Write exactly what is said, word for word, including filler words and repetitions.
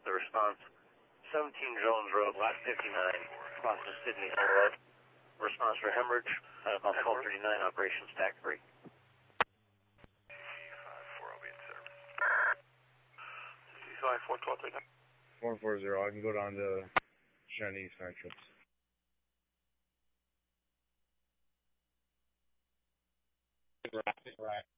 the response. seventeen Jones Road, lot fifty-nine, crossing Sydney Hill Road. Response for hemorrhage, uh, about twelve thirty-nine, operation stack three. four, I'll be in service. sixty-five, four, twelve, thirty-nine. four four zero, I can go down to Chinese Centrals. Right, right.